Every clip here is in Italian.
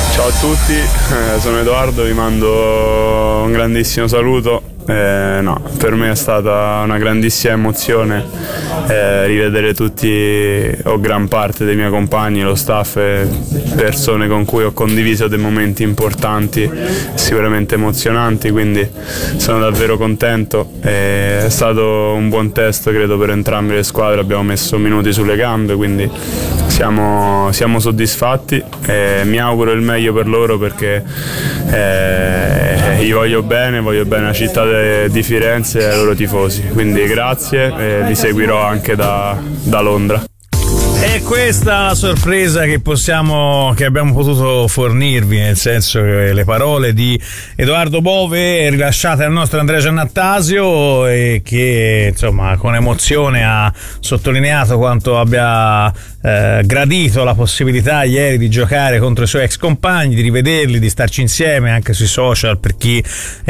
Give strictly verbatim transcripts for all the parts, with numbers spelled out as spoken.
Ciao a tutti, eh, sono Edoardo, vi mando un grandissimo saluto. Eh, no, per me è stata una grandissima emozione eh, rivedere tutti o gran parte dei miei compagni, lo staff e persone con cui ho condiviso dei momenti importanti, sicuramente emozionanti, quindi sono davvero contento. Eh, è stato un buon test, credo, per entrambe le squadre, abbiamo messo minuti sulle gambe, quindi siamo, siamo soddisfatti e mi auguro il meglio per loro, perché eh, gli voglio bene, voglio bene la città di Firenze e ai loro tifosi, quindi grazie e li seguirò anche da, da Londra. E questa è la sorpresa che possiamo, che abbiamo potuto fornirvi, nel senso che le parole di Edoardo Bove rilasciate al nostro Andrea Giannattasio, e che insomma con emozione ha sottolineato quanto abbia eh, gradito la possibilità ieri di giocare contro i suoi ex compagni, di rivederli, di starci insieme anche sui social. Per chi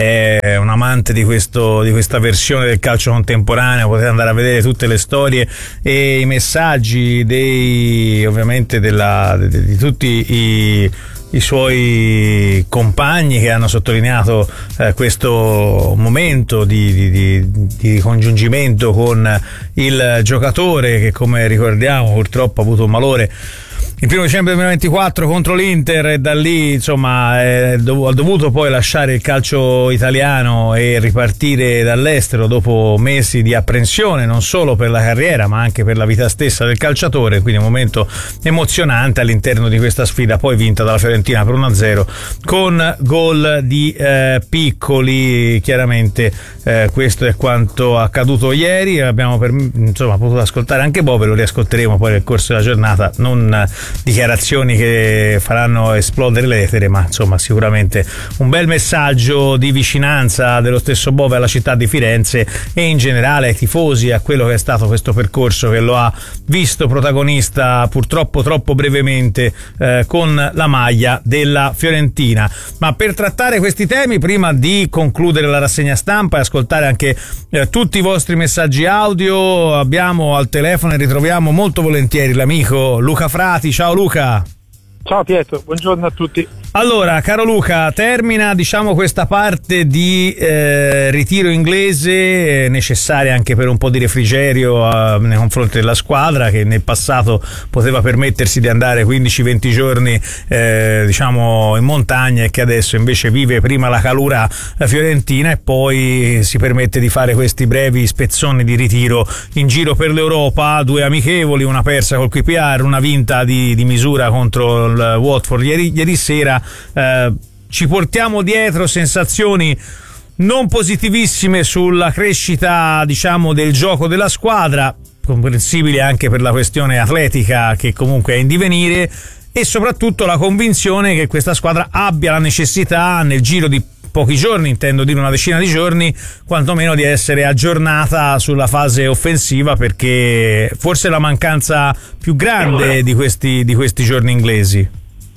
è un amante di questo, di questa versione del calcio contemporaneo, potete andare a vedere tutte le storie e i messaggi dei ovviamente della, di, di tutti i, i suoi compagni che hanno sottolineato eh, questo momento di, di, di, di congiungimento con il giocatore che, come ricordiamo, purtroppo ha avuto un malore il primo dicembre duemilaventiquattro contro l'Inter, e da lì insomma è dov- ha dovuto poi lasciare il calcio italiano e ripartire dall'estero dopo mesi di apprensione, non solo per la carriera ma anche per la vita stessa del calciatore. Quindi un momento emozionante all'interno di questa sfida, poi vinta dalla Fiorentina per uno a zero con gol di eh, Piccoli. Chiaramente eh, questo è quanto accaduto ieri. Abbiamo per, insomma potuto ascoltare anche Bove, lo riascolteremo poi nel corso della giornata, non dichiarazioni che faranno esplodere l'etere, ma insomma sicuramente un bel messaggio di vicinanza dello stesso Bove alla città di Firenze e in generale ai tifosi, a quello che è stato questo percorso che lo ha visto protagonista purtroppo troppo brevemente eh, con la maglia della Fiorentina. Ma per trattare questi temi, prima di concludere la rassegna stampa e ascoltare anche eh, tutti i vostri messaggi audio, abbiamo al telefono e ritroviamo molto volentieri l'amico Luca Frati. Ciao Luca. Ciao Pietro, buongiorno a tutti. Allora, caro Luca, termina diciamo questa parte di eh, ritiro inglese, eh, necessaria anche per un po' di refrigerio eh, nei confronti della squadra, che nel passato poteva permettersi di andare quindici venti giorni eh, diciamo in montagna, e che adesso invece vive prima la calura fiorentina e poi si permette di fare questi brevi spezzoni di ritiro in giro per l'Europa. Due amichevoli, una persa col Q P R, una vinta di, di misura contro il Watford ieri, ieri sera. Eh, ci portiamo dietro sensazioni non positivissime sulla crescita diciamo del gioco della squadra, comprensibili anche per la questione atletica che comunque è in divenire, e soprattutto la convinzione che questa squadra abbia la necessità nel giro di pochi giorni, intendo dire una decina di giorni, quantomeno di essere aggiornata sulla fase offensiva, perché forse è la mancanza più grande di questi, di questi giorni inglesi.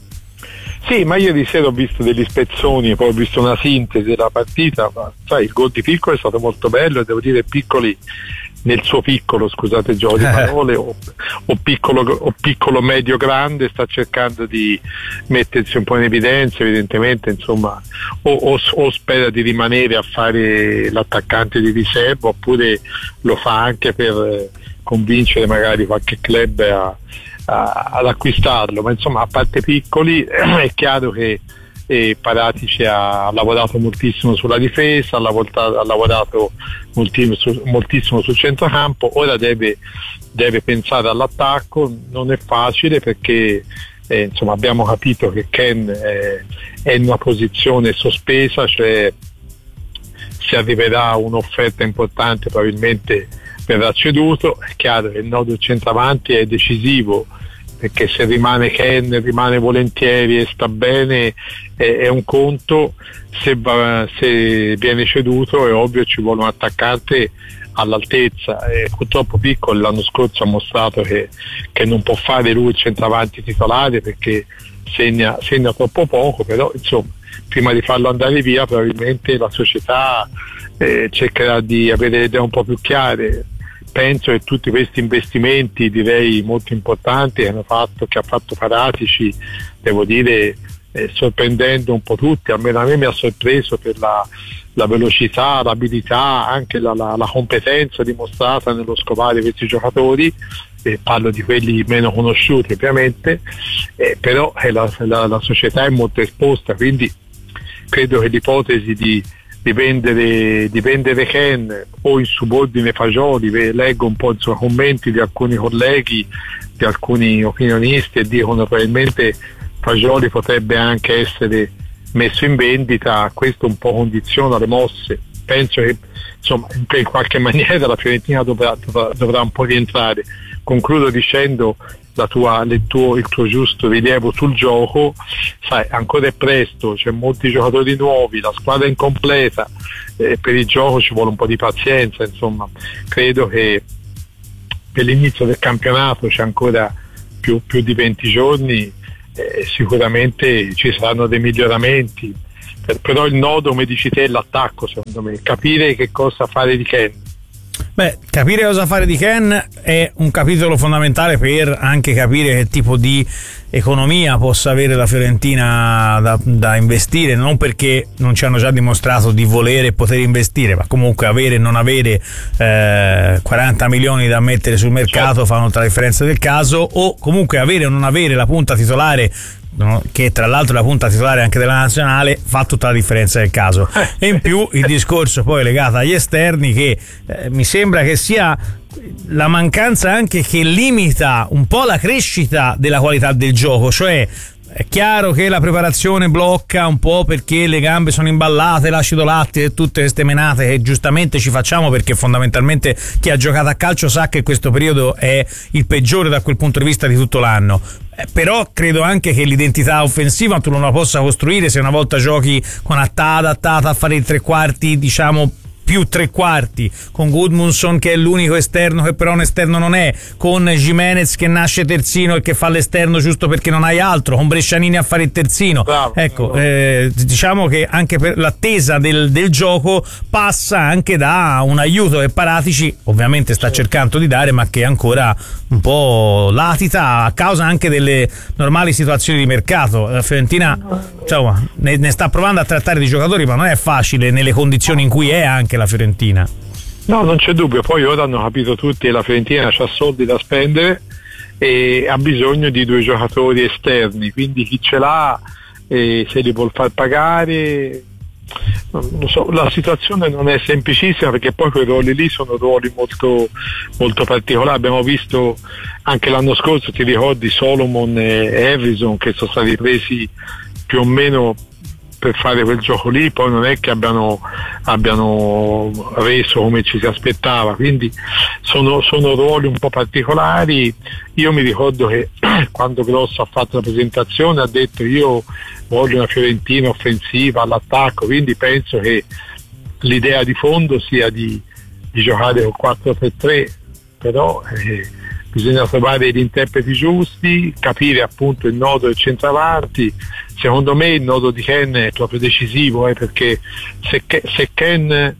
Sì, ma io di sera ho visto degli spezzoni, poi ho visto una sintesi della partita, ma sai, il gol di Piccolo è stato molto bello, e devo dire Piccoli nel suo piccolo, scusate il gioco di parole, o, o, piccolo, o piccolo medio grande, sta cercando di mettersi un po' in evidenza, evidentemente, insomma, o, o, o spera di rimanere a fare l'attaccante di riserva, oppure lo fa anche per convincere magari qualche club a ad acquistarlo. Ma insomma, a parte Piccoli, è chiaro che eh, Paratici ha lavorato moltissimo sulla difesa, ha lavorato, ha lavorato moltissimo, su, moltissimo sul centrocampo. Ora deve, deve pensare all'attacco. Non è facile, perché eh, insomma abbiamo capito che Ken eh, è in una posizione sospesa, cioè se arriverà un'offerta importante probabilmente verrà ceduto. È chiaro che il nodo centravanti è decisivo, perché se rimane Ken, rimane volentieri e sta bene, è, è un conto. Se, va, se viene ceduto è ovvio ci vuole un attaccante all'altezza, e purtroppo Piccolo l'anno scorso ha mostrato che, che non può fare lui il centravanti titolare, perché segna, segna troppo poco. Però insomma, prima di farlo andare via probabilmente la società eh, cercherà di avere le idee un po' più chiare. Penso che tutti questi investimenti, direi molto importanti, che hanno fatto, che ha fatto Paratici, devo dire, eh, sorprendendo un po' tutti. Almeno a me mi ha sorpreso per la, la velocità, l'abilità, anche la, la, la competenza dimostrata nello scovare questi giocatori. Eh, parlo di quelli meno conosciuti ovviamente, eh, però eh, la, la, la società è molto esposta, quindi credo che l'ipotesi di, di, vendere, di vendere Ken o in subordine Fagioli, leggo un po' i commenti di alcuni colleghi, di alcuni opinionisti, e dicono probabilmente Fagioli potrebbe anche essere messo in vendita. Questo un po' condiziona le mosse. Penso che insomma in qualche maniera la Fiorentina dovrà, dovrà, dovrà un po' rientrare. Concludo dicendo la tua, il, tuo, il tuo giusto rilievo sul gioco. Sai, ancora è presto, c'è molti giocatori nuovi, la squadra è incompleta, eh, per il gioco ci vuole un po' di pazienza, insomma credo che per l'inizio del campionato c'è ancora più, più di venti giorni, eh, sicuramente ci saranno dei miglioramenti, per, però il nodo, come dici te, è l'attacco, secondo me, capire che cosa fare di Ken. Beh, capire cosa fare di Ken è un capitolo fondamentale per anche capire che tipo di economia possa avere la Fiorentina da, da investire, non perché non ci hanno già dimostrato di volere e poter investire, ma comunque avere e non avere eh, quaranta milioni da mettere sul mercato fanno tutta la differenza del caso, o comunque avere o non avere la punta titolare, che tra l'altro è la punta titolare anche della nazionale, fa tutta la differenza del caso. E in più il discorso poi legato agli esterni, che eh, mi sembra che sia la mancanza anche che limita un po' la crescita della qualità del gioco, cioè è chiaro che la preparazione blocca un po' perché le gambe sono imballate, l'acido lattico e tutte queste menate che giustamente ci facciamo, perché fondamentalmente chi ha giocato a calcio sa che questo periodo è il peggiore da quel punto di vista di tutto l'anno. Eh, però credo anche che l'identità offensiva tu non la possa costruire se una volta giochi con Attà adattata a fare i tre quarti, diciamo più tre quarti, con Gudmundsson che è l'unico esterno che però un esterno non è, con Gimenez che nasce terzino e che fa l'esterno giusto perché non hai altro, con Brescianini a fare il terzino. Bravo, ecco, bravo. Eh, diciamo che anche per l'attesa del, del gioco passa anche da un aiuto che Paratici ovviamente sta sì. cercando di dare, ma che ancora un po' latita a causa anche delle normali situazioni di mercato. La Fiorentina insomma, ne, ne sta provando a trattare di giocatori, ma non è facile nelle condizioni in cui è anche la Fiorentina. No, non c'è dubbio. Poi ora hanno capito tutti che la Fiorentina ha soldi da spendere e ha bisogno di due giocatori esterni, quindi chi ce l'ha, eh, se li vuol far pagare, non so, la situazione non è semplicissima, perché poi quei ruoli lì sono ruoli molto, molto particolari. Abbiamo visto anche l'anno scorso, ti ricordi, Solomon e Harrison che sono stati presi più o meno per fare quel gioco lì, poi non è che abbiano, abbiano reso come ci si aspettava, quindi sono, sono ruoli un po' particolari. Io mi ricordo che quando Grosso ha fatto la presentazione ha detto io voglio una Fiorentina offensiva all'attacco, quindi penso che l'idea di fondo sia di, di giocare con quattro tre tre, però eh, bisogna trovare gli interpreti giusti, capire appunto il nodo del centravanti. Secondo me il nodo di Ken è proprio decisivo, eh, perché se, se Ken eh,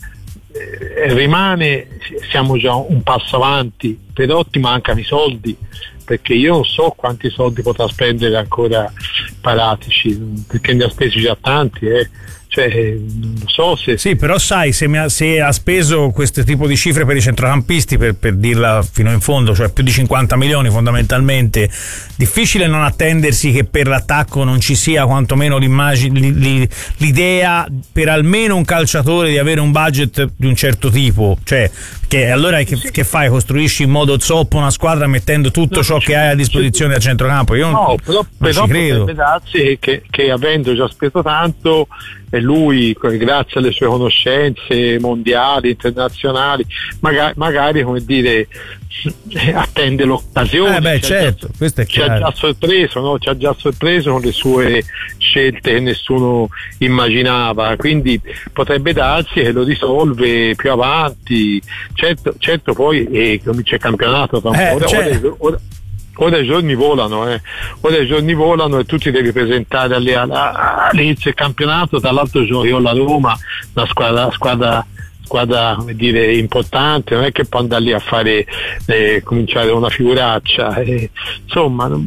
rimane siamo già un passo avanti, però ti mancano i soldi, perché io non so quanti soldi potrà spendere ancora Paratici, perché ne ha spesi già tanti, eh. Cioè, non so se... Sì, però sai, se, mi ha, se ha speso questo tipo di cifre per i centrocampisti, per, per dirla fino in fondo, cioè più di cinquanta milioni fondamentalmente, difficile non attendersi che per l'attacco non ci sia quantomeno l'immagine, l'idea per almeno un calciatore di avere un budget di un certo tipo, cioè che allora che, sì. che fai? Costruisci in modo zoppo una squadra mettendo tutto no, ciò che hai a disposizione a centrocampo? Io no, non, però, non però ci credo. Potrebbe darsi che, che avendo già speso tanto e lui, grazie alle sue conoscenze mondiali, internazionali, magari, magari come dire, attende l'occasione. Eh beh, ci certo, ha già, questo è ci ha chiaro. già sorpreso, no? Ci ha già sorpreso con le sue scelte che nessuno immaginava, quindi potrebbe darsi che lo risolve più avanti. Certo, certo poi eh, comincia il campionato tra un eh, po'. Ora, cioè... ora, ora, ora i giorni volano, eh. ora i giorni volano e tu ti devi presentare all'inizio del campionato. Tra l'altro giochi con la Roma, una squadra, squadra squadra come dire importante, non è che può andare lì a fare eh, cominciare una figuraccia, eh, insomma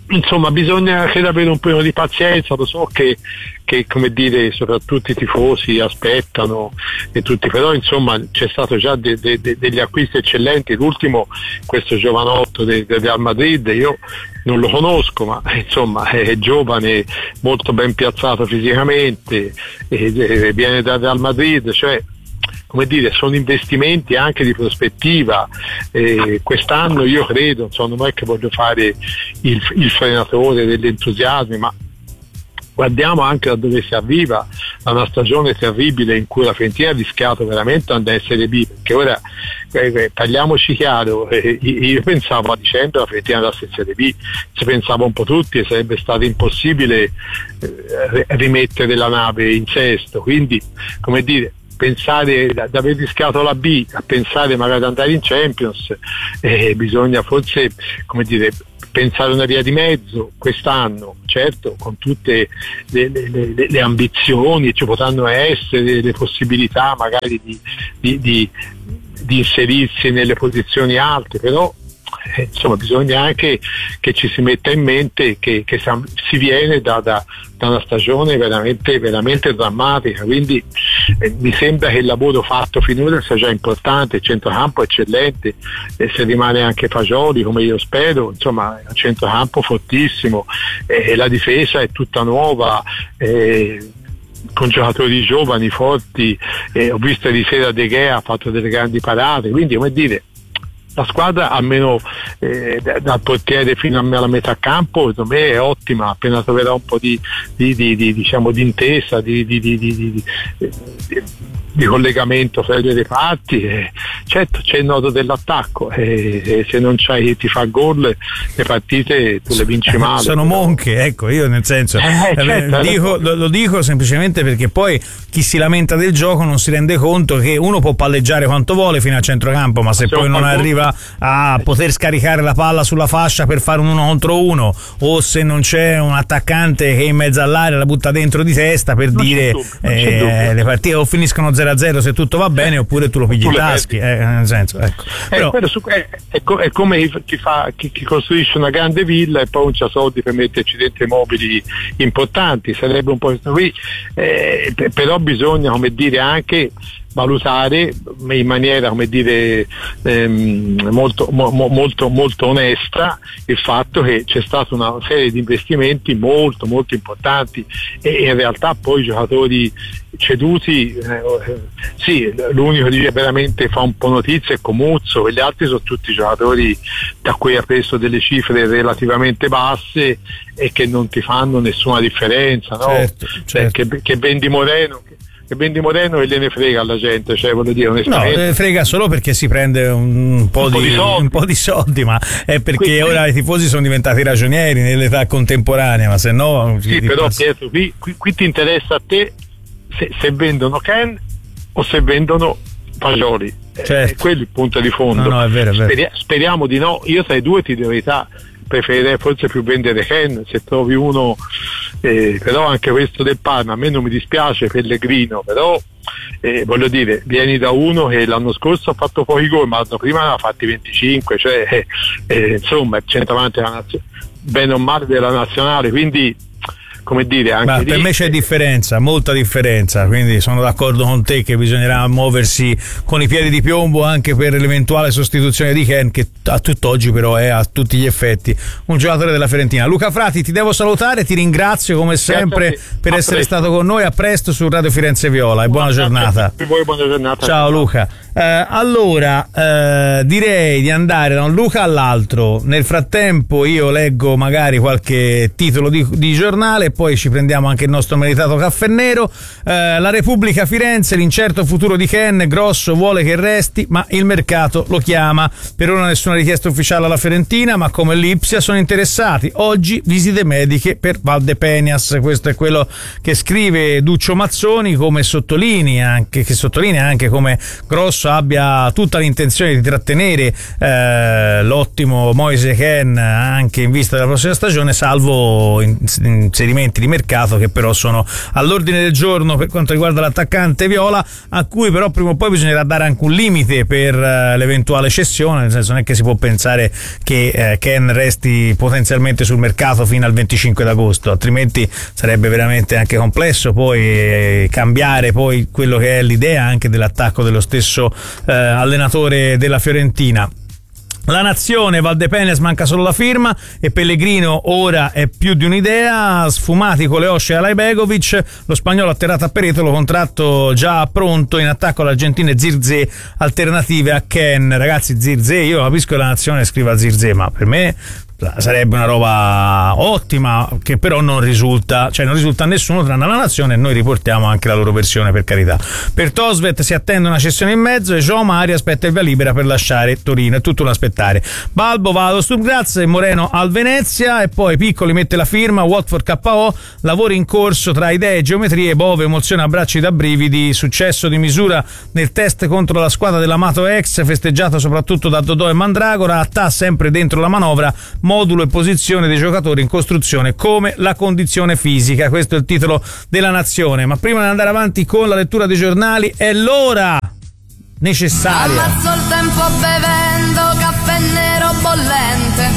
insomma bisogna anche avere un po' di pazienza. Lo so che, che come dire, soprattutto i tifosi aspettano e tutti, però insomma c'è stato già de, de, de, degli acquisti eccellenti. L'ultimo, questo giovanotto del de Real Madrid, io non lo conosco, ma insomma è giovane, molto ben piazzato fisicamente, e, e viene dal Real Madrid, cioè come dire, sono investimenti anche di prospettiva. Eh, quest'anno io credo, insomma, non è che voglio fare il, il frenatore degli entusiasmi, ma guardiamo anche da dove si arriva, a una stagione terribile in cui la Fiorentina ha rischiato veramente ad essere B, perché ora eh, tagliamoci chiaro, eh, io pensavo a dicembre la Fiorentina andasse in Serie B, ci pensava un po' tutti e sarebbe stato impossibile eh, rimettere la nave in sesto, quindi come dire, pensare di aver rischiato la B a pensare magari di andare in Champions, eh, bisogna forse, come dire, pensare una via di mezzo quest'anno, certo con tutte le, le, le, le ambizioni, ci potranno essere le possibilità magari di, di, di, di inserirsi nelle posizioni alte, però eh, insomma bisogna anche che ci si metta in mente che, che si viene da, da, da una stagione veramente, veramente drammatica, quindi eh, mi sembra che il lavoro fatto finora sia già importante, il centrocampo eccellente, e se rimane anche Fagioli come io spero, insomma un centrocampo fortissimo, e eh, la difesa è tutta nuova, eh, con giocatori giovani, forti, eh, ho visto ieri sera De Gea ha fatto delle grandi parate, quindi come dire, la squadra almeno eh, dal portiere fino alla metà campo secondo me è ottima, appena troverà un po' di, di, di, di diciamo di intesa, di, di, di, di, di, di, di collegamento fra le reparti, eh, certo c'è il nodo dell'attacco, e eh, se non c'hai ti fa gol le partite tu le vinci male. Sono monche, ecco, io nel senso eh, certo, dico, lo, lo dico semplicemente perché poi chi si lamenta del gioco non si rende conto che uno può palleggiare quanto vuole fino a centrocampo, ma se poi non arriva a poter scaricare la palla sulla fascia per fare un uno contro uno, o se non c'è un attaccante che in mezzo all'area la butta dentro di testa, per non dire dubbio, eh, le partite o finiscono zero a zero se tutto va bene, oppure tu lo pigli in taschi, eh, nel senso, ecco. Però, eh, su, è, è, è come chi, fa, chi, chi costruisce una grande villa e poi non c'ha soldi per metterci dentro i mobili importanti, sarebbe un po' qui, eh, però bisogna, come dire, anche valutare in maniera, come dire, ehm, molto, mo, molto, molto onesta il fatto che c'è stata una serie di investimenti molto molto importanti, e in realtà poi i giocatori ceduti, eh, sì, l'unico che veramente fa un po' notizia è Comuzzo, e gli altri sono tutti giocatori da cui ha preso delle cifre relativamente basse e che non ti fanno nessuna differenza, no? Certo, certo. Che, che vendi Moreno che che vendi Moreno e gliene frega alla gente, cioè voglio dire onestamente. No, frega solo perché si prende un po', un di, po di soldi. un po' di soldi, ma è perché quindi, ora i tifosi sono diventati ragionieri nell'età contemporanea, ma se no. Sì, però passa. Pietro, qui, qui, qui ti interessa a te se, se vendono Ken o se vendono Fagioli. Certo. È quello il punto di fondo. No, no, è vero, è vero. Speria, speriamo di no. Io tra i due ti dico la verità, preferirei forse più vendere Ken se trovi uno, eh, però anche questo del Parma a me non mi dispiace, Pellegrino, però eh, voglio dire, vieni da uno che l'anno scorso ha fatto pochi gol ma l'anno prima ne ha fatti venticinque, cioè eh, eh, insomma è centravanti della nazionale, bene o male della nazionale, quindi come dire, anche ma lì, per me c'è differenza, molta differenza, quindi sono d'accordo con te che bisognerà muoversi con i piedi di piombo anche per l'eventuale sostituzione di Ken, che a tutt'oggi però è a tutti gli effetti un giocatore della Fiorentina. Luca Frati, ti devo salutare, ti ringrazio come sempre per a essere presto. stato con noi. A presto su Radio Firenze Viola e buona, buona giornata. Per voi, buona giornata. Ciao Luca. Eh, allora eh, direi di andare da un Luca all'altro, nel frattempo io leggo magari qualche titolo di, di giornale e poi ci prendiamo anche il nostro meritato caffè nero. eh, la Repubblica Firenze, l'incerto futuro di Ken, Grosso vuole che resti ma il mercato lo chiama, per ora nessuna richiesta ufficiale alla Fiorentina ma come l'Ipsia sono interessati, oggi visite mediche per Valdepenias, questo è quello che scrive Duccio Mazzoni, come sottolinea anche, che sottolinea anche come Grosso Rosso abbia tutta l'intenzione di trattenere eh, l'ottimo Moise Kean anche in vista della prossima stagione, salvo inserimenti di mercato che però sono all'ordine del giorno per quanto riguarda l'attaccante viola, a cui però prima o poi bisognerà dare anche un limite per uh, l'eventuale cessione, nel senso non è che si può pensare che uh, Kean resti potenzialmente sul mercato fino al venticinque d'agosto, altrimenti sarebbe veramente anche complesso poi eh, cambiare poi quello che è l'idea anche dell'attacco dello stesso uh, allenatore della Fiorentina. La Nazione, Valdepeñas manca solo la firma e Pellegrino ora è più di un'idea, sfumati con le osce a Lajbegovic, lo spagnolo atterrato a Peretolo, contratto già pronto, in attacco all'Argentina e Zirze, alternative a Kean. Ragazzi, Zirze, io capisco che la Nazione scriva Zirze, ma per me sarebbe una roba ottima che però non risulta, cioè non risulta a nessuno tranne la Nazione, e noi riportiamo anche la loro versione, per carità. Per Tosvet si attende una cessione in mezzo e João Mari aspetta il via libera per lasciare Torino, è tutto un aspettare. Balbo va allo Sturm Graz e Moreno al Venezia, e poi Piccoli mette la firma, Watford K O, lavori in corso tra idee e geometrie, Bove emoziona abbracci da brividi, successo di misura nel test contro la squadra dell'amato ex, festeggiato soprattutto da Dodò e Mandragora, Attà sempre dentro la manovra, modulo e posizione dei giocatori in costruzione come la condizione fisica. Questo è il titolo della Nazione. Ma prima di andare avanti con la lettura dei giornali è l'ora necessaria. Ammazzo il tempo bevendo caffè nero bollente.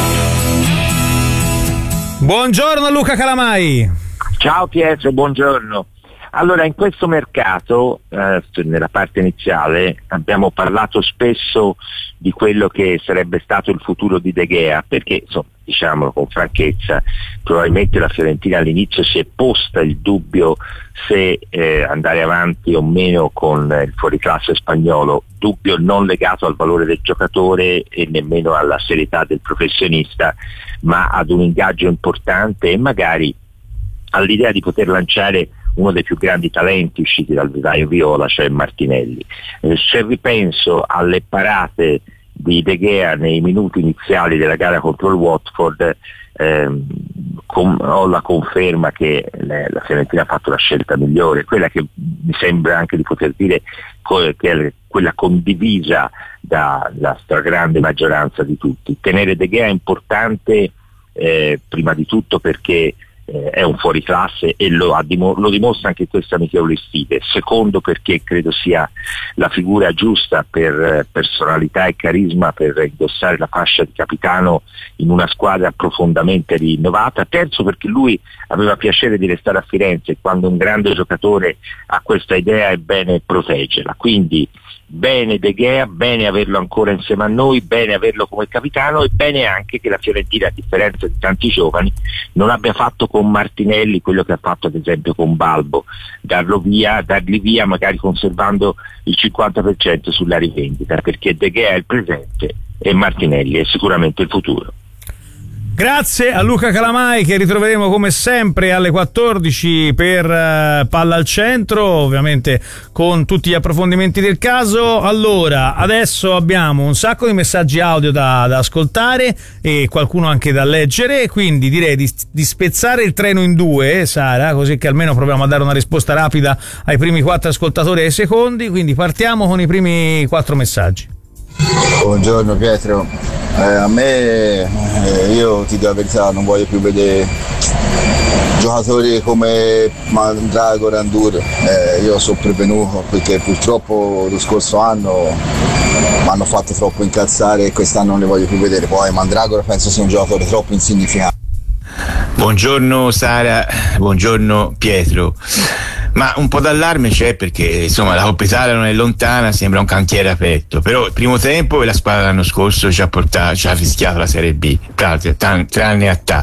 Buongiorno Luca Calamai. Ciao Pietro, buongiorno. Allora, in questo mercato, eh, nella parte iniziale, abbiamo parlato spesso di quello che sarebbe stato il futuro di De Gea, perché, insomma, diciamolo con franchezza, probabilmente la Fiorentina all'inizio si è posta il dubbio se eh, andare avanti o meno con il fuoriclasse spagnolo, dubbio non legato al valore del giocatore e nemmeno alla serietà del professionista, ma ad un ingaggio importante e magari all'idea di poter lanciare uno dei più grandi talenti usciti dal vivaio viola, cioè Martinelli. Eh, se ripenso alle parate di De Gea nei minuti iniziali della gara contro il Watford, ehm, com- ho la conferma che le- la Fiorentina ha fatto la scelta migliore, quella che mi sembra anche di poter dire co- che è quella condivisa dalla stragrande maggioranza di tutti. Tenere De Gea è importante eh, prima di tutto perché è un fuoriclasse e lo, ha dim- lo dimostra anche in queste amichevoli sfide. Secondo, perché credo sia la figura giusta per eh, personalità e carisma per indossare la fascia di capitano in una squadra profondamente rinnovata. Terzo, perché lui aveva piacere di restare a Firenze e quando un grande giocatore ha questa idea è bene proteggerla. Quindi bene De Gea, bene averlo ancora insieme a noi, bene averlo come capitano e bene anche che la Fiorentina, a differenza di tanti giovani, non abbia fatto con Martinelli quello che ha fatto ad esempio con Balbo, darlo via, dargli via magari conservando il cinquanta per cento sulla rivendita, perché De Gea è il presente e Martinelli è sicuramente il futuro. Grazie a Luca Calamai, che ritroveremo come sempre alle quattordici per uh, Palla al Centro, ovviamente con tutti gli approfondimenti del caso. Allora, adesso abbiamo un sacco di messaggi audio da, da ascoltare e qualcuno anche da leggere, quindi direi di, di spezzare il treno in due, Sara, così che almeno proviamo a dare una risposta rapida ai primi quattro ascoltatori e ai secondi. Quindi partiamo con i primi quattro messaggi. Buongiorno Pietro, eh, a me eh, io ti dico la verità, non voglio più vedere giocatori come Mandragora, Andur, eh, io sono prevenuto perché purtroppo lo scorso anno mi hanno fatto troppo incazzare e quest'anno non li voglio più vedere. Poi Mandragora penso sia un giocatore troppo insignificante. Buongiorno Sara, buongiorno Pietro. Ma un po' d'allarme c'è perché insomma la Coppa Italia non è lontana, sembra un cantiere aperto, però il primo tempo e la squadra l'anno scorso ci ha portato, ci ha rischiato la Serie B, tranne a ta.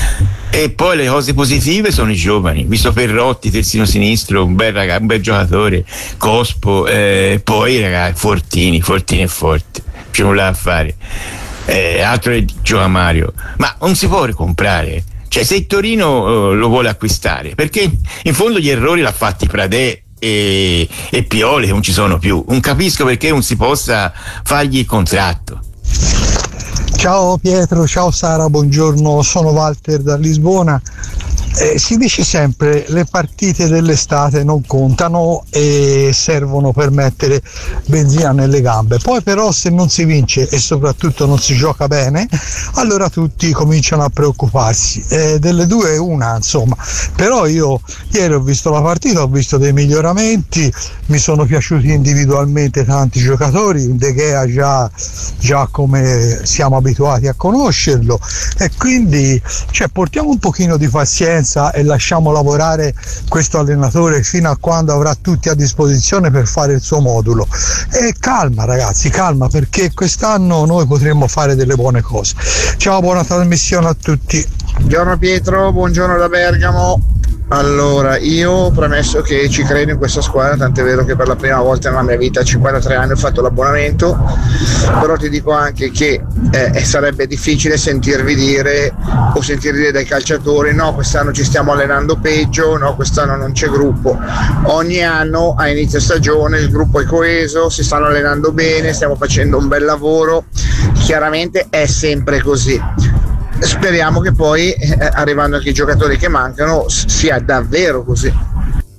E poi le cose positive sono i giovani, visto Perrotti, terzino sinistro, un bel ragazzo, un bel giocatore, Cospo, eh, poi ragazzi, Fortini, Fortini è forte, c'è nulla da fare. Eh, altro è Gioca Mario, ma non si può ricomprare. Cioè, se il Torino uh, lo vuole acquistare, perché in fondo gli errori l'ha fatti Pradè e, e Pioli, che non ci sono più. Non capisco perché non si possa fargli il contratto. Ciao Pietro, ciao Sara, buongiorno, sono Walter da Lisbona. Eh, si dice sempre le partite dell'estate non contano e servono per mettere benzina nelle gambe, poi però se non si vince e soprattutto non si gioca bene, allora tutti cominciano a preoccuparsi, eh, delle due una insomma. Però io ieri ho visto la partita, ho visto dei miglioramenti, mi sono piaciuti individualmente tanti giocatori, De Gea già, già come siamo abituati a conoscerlo, e quindi cioè, portiamo un pochino di pazienza e lasciamo lavorare questo allenatore fino a quando avrà tutti a disposizione per fare il suo modulo. E calma ragazzi, calma, perché quest'anno noi potremmo fare delle buone cose. Ciao, buona trasmissione a tutti. Buongiorno Pietro, buongiorno da Bergamo. Allora, io premesso che ci credo in questa squadra, tant'è vero che per la prima volta nella mia vita a cinquantatré anni ho fatto l'abbonamento, però ti dico anche che eh, sarebbe difficile sentirvi dire o sentir dire dai calciatori no, quest'anno ci stiamo allenando peggio, no, quest'anno non c'è gruppo. Ogni anno a inizio stagione il gruppo è coeso, si stanno allenando bene, stiamo facendo un bel lavoro, chiaramente è sempre così. Speriamo che poi, eh, arrivando anche i giocatori che mancano, sia davvero così.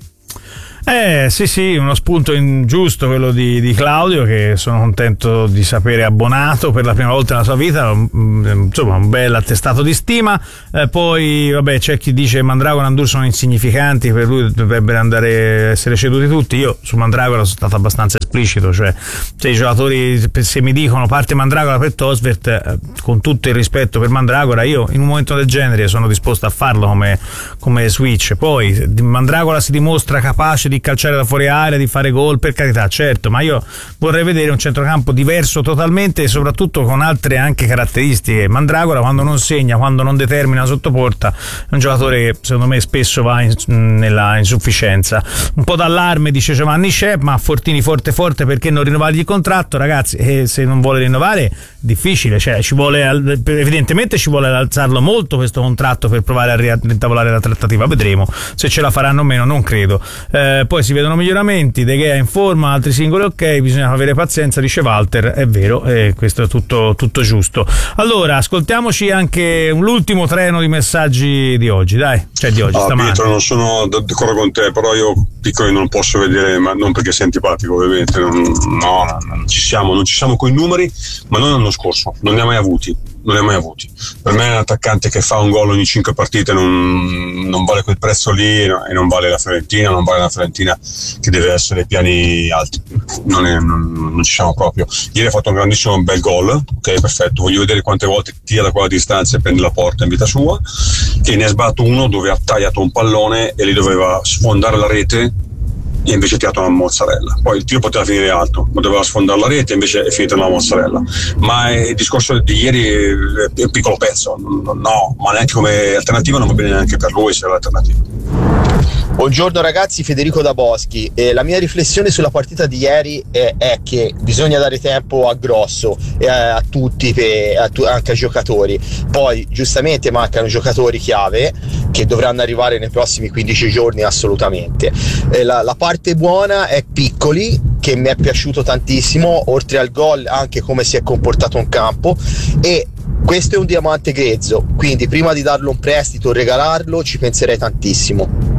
Eh sì sì, uno spunto ingiusto quello di, di Claudio, che sono contento di sapere abbonato per la prima volta nella sua vita, insomma un bel attestato di stima. Eh, poi vabbè, c'è chi dice Mandragora e Andur sono insignificanti, per lui dovrebbero andare essere ceduti tutti. Io su Mandragora sono stato abbastanza esplicito, cioè se i giocatori, se mi dicono parte Mandragora per Tosvert, eh, con tutto il rispetto per Mandragora, io in un momento del genere sono disposto a farlo come, come switch. Poi Mandragora si dimostra capace di calciare da fuori area, di fare gol, per carità, certo, ma io vorrei vedere un centrocampo diverso totalmente e soprattutto con altre anche caratteristiche. Mandragora quando non segna, quando non determina sotto porta, è un giocatore che secondo me spesso va in, nella insufficienza. Un po' d'allarme dice Giovanni Shep, ma Fortini forte forte perché non rinnovargli il contratto, ragazzi, e se non vuole rinnovare difficile, cioè ci vuole, evidentemente ci vuole alzarlo molto questo contratto per provare a ritavolare la trattativa, vedremo se ce la faranno o meno, non credo. Eh, poi si vedono miglioramenti, De Gea in forma, altri singoli ok, bisogna avere pazienza, dice Walter, è vero, e questo è tutto, tutto giusto. Allora ascoltiamoci anche l'ultimo treno di messaggi di oggi, dai, cioè di oggi, ah, stamani. Pietro, non sono d'accordo con te, però io Piccoli non posso vedere, ma non perché sei antipatico ovviamente, non, no, non ci siamo, non ci siamo coi numeri, ma non l'anno scorso, non ne ha mai avuti, non ne ha mai avuti. Per me è un attaccante che fa un gol ogni cinque partite, non, non vale quel prezzo lì, no, e non vale la Fiorentina, non vale la Fiorentina che deve essere piani alti, non, è, non, non ci siamo proprio. Ieri ha fatto un grandissimo bel gol, ok, perfetto, voglio vedere quante volte tira da quella distanza e prende la porta in vita sua, e ne ha sbatto uno dove ha tagliato un pallone e lì doveva sfondare la rete e invece ha tirato una mozzarella. Poi il tiro poteva finire alto, ma doveva sfondare la rete e invece è finita una mozzarella. Ma il discorso di ieri è un piccolo pezzo, no, ma neanche come alternativa non va bene neanche per lui se è l'alternativa. Buongiorno ragazzi, Federico da Boschi. Eh, la mia riflessione sulla partita di ieri è, è che bisogna dare tempo a Grosso e a, a tutti, per, a tu, anche ai giocatori. Poi giustamente mancano giocatori chiave che dovranno arrivare nei prossimi quindici giorni assolutamente. Eh, la, la parte buona è Piccoli, che mi è piaciuto tantissimo, oltre al gol anche come si è comportato in campo, e questo è un diamante grezzo, quindi prima di darlo un prestito o regalarlo ci penserei tantissimo.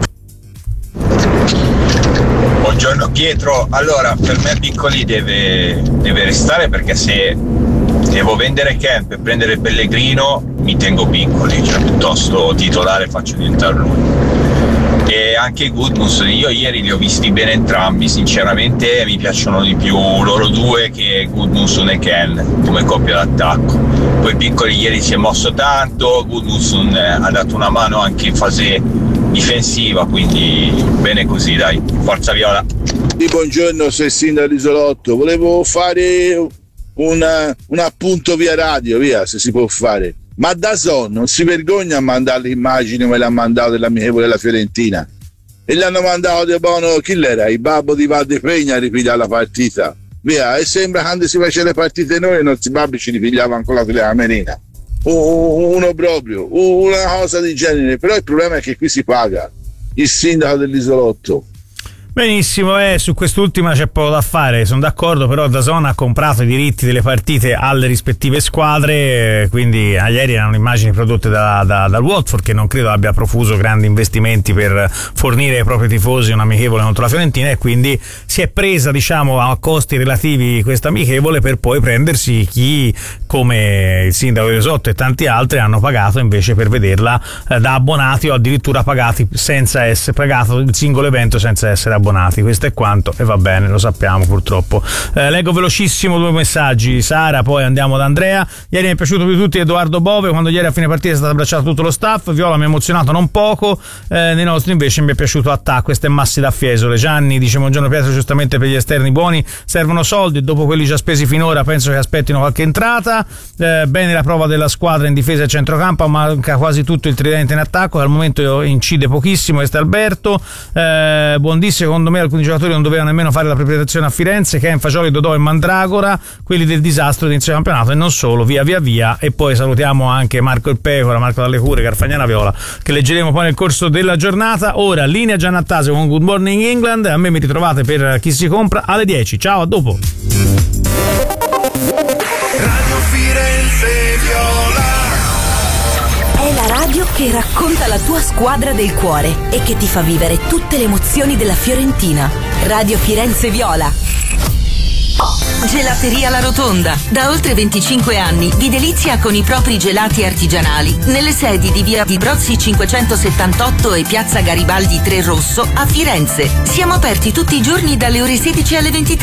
Buongiorno Pietro, allora per me Piccoli deve, deve restare, perché se devo vendere Kemp e prendere Pellegrino mi tengo Piccoli, cioè piuttosto titolare faccio diventare lui. E anche Gudmundsson, io ieri li ho visti bene entrambi, sinceramente mi piacciono di più loro due che Gudmundsson e Ken come coppia d'attacco. Poi Piccoli ieri si è mosso tanto, Gudmundsson ha dato una mano anche in fase difensiva, quindi bene così, dai, forza Viola. Sì, buongiorno, sono il sindaco dell'Isolotto, volevo fare una, un appunto via radio, via, se si può fare. Ma DAZN non si vergogna a mandare l'immagine come l'ha mandato dell'amichevole della Fiorentina, e l'hanno mandato di buono, chi l'era? Il babbo di Valdepegna a ripigliare la partita, via, e sembra che quando si faceva le partite noi i nostri babbi ci ripigliavano ancora con la menina, uno proprio, una cosa del genere. Però il problema è che qui si paga il sindaco dell'Isolotto. Benissimo, eh, su quest'ultima c'è poco da fare, sono d'accordo, però DAZN ha comprato i diritti delle partite alle rispettive squadre, quindi ah, ieri erano immagini prodotte da, da, dal Watford, che non credo abbia profuso grandi investimenti per fornire ai propri tifosi un amichevole contro la Fiorentina, e quindi si è presa, diciamo, a costi relativi questa amichevole per poi prendersi chi, come il sindaco di Risotto e tanti altri, hanno pagato invece per vederla eh, da abbonati, o addirittura pagati senza essere pagato il singolo evento senza essere abbonati. Questo è quanto, e va bene, lo sappiamo purtroppo. Eh, leggo velocissimo due messaggi, Sara, poi andiamo da Andrea. Ieri mi è piaciuto più di tutti Edoardo Bove, quando ieri a fine partita è stato abbracciato tutto lo staff. Viola mi ha emozionato non poco, eh, nei nostri invece mi è piaciuto Attacco. Questo è Massi da Fiesole. Gianni dice: buongiorno Pietro, giustamente per gli esterni buoni servono soldi, e dopo quelli già spesi finora penso che aspettino qualche entrata. Eh, bene la prova della squadra in difesa e centrocampo, manca quasi tutto il tridente in attacco, al momento incide pochissimo. Questo è Alberto. Eh, buondissimo, secondo me alcuni giocatori non dovevano nemmeno fare la preparazione a Firenze, Ken, Fagioli, Dodò e Mandragora, quelli del disastro d'inizio campionato, e non solo, via via via. E poi salutiamo anche Marco il Pecora, Marco Dalle Cure, Carfagnana Viola, che leggeremo poi nel corso della giornata. Ora linea Giannattasio con Good Morning England. A me mi ritrovate per Chi si compra alle dieci. Ciao, a dopo. Radio Firenze Viola è la radio che racconta la tua squadra del cuore e che ti fa vivere tutte le emozioni della Fiorentina. Radio Firenze Viola. Gelateria La Rotonda. Da oltre venticinque anni vi delizia con i propri gelati artigianali nelle sedi di via di Brozzi cinquecentosettantotto e piazza Garibaldi tre Rosso a Firenze. Siamo aperti tutti i giorni dalle ore sedici alle ventitré.